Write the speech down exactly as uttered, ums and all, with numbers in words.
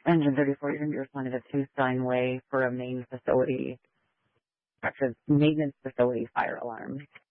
Engine thirty-four, you're going to be responding to two Steinway for a main facility, actually, maintenance facility fire alarm.